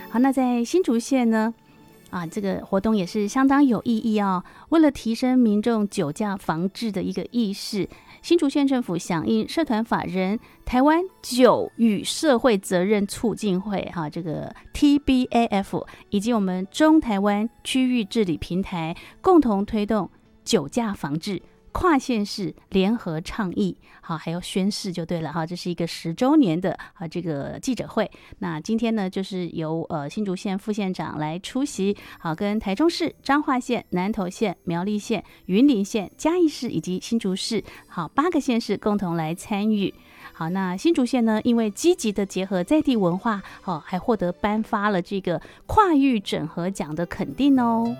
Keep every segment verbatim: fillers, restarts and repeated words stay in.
好，那在新竹县呢啊，这个活动也是相当有意义哦。为了提升民众酒驾防治的一个意识，新竹县政府响应社团法人台湾酒与社会责任促进会哈、啊，这个 T B A F 以及我们中台湾区域治理平台共同推动酒驾防治跨县市联合倡议，好，还有宣誓就对了哈。这是一个十周年的啊这个记者会。那今天呢，就是由呃新竹县副县长来出席，好，跟台中市、彰化县、南投县、苗栗县、云林县、嘉义市以及新竹市，好，八个县市共同来参与。好，那新竹县呢，因为积极的结合在地文化，好，还获得颁发了这个跨域整合奖的肯定哦。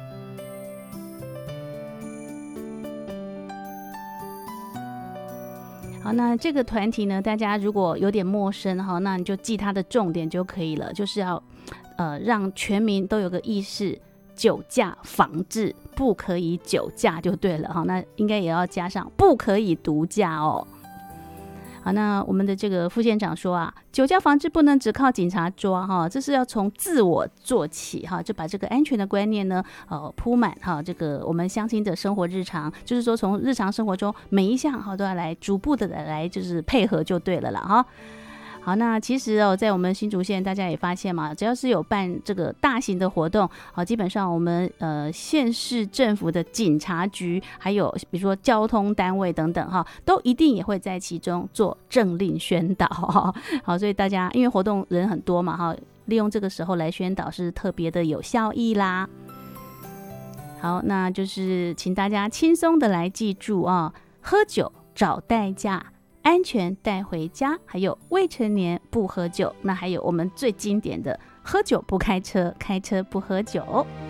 好，那这个团体呢，大家如果有点陌生哈，那你就记它的重点就可以了，就是要呃让全民都有个意识，酒驾防治，不可以酒驾就对了哈。那应该也要加上不可以毒驾哦。好，那我们的这个副县长说啊，酒驾防治不能只靠警察抓哈，这是要从自我做起哈，就把这个安全的观念呢，呃，铺满哈，这个我们乡亲的生活日常，就是说从日常生活中每一项哈都要来逐步的来就是配合就对了啦哈。好，那其实哦，在我们新竹县，大家也发现嘛，只要是有办这个大型的活动，好，基本上我们呃县市政府的警察局，还有比如说交通单位等等哈，都一定也会在其中做政令宣导哈。好，所以大家因为活动人很多嘛哈，利用这个时候来宣导是特别的有效益啦。好，那就是请大家轻松的来记住啊，喝酒找代驾，安全带回家，还有未成年不喝酒，那还有我们最经典的喝酒不开车，开车不喝酒。